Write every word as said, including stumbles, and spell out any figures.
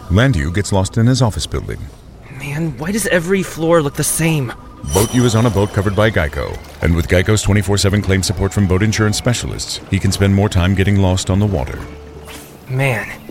Landu gets lost in his office building. Man, why does every floor look the same? Boat U is on a boat covered by Geico, and with Geico's twenty-four seven claim support from boat insurance specialists, he can spend more time getting lost on the water. Man,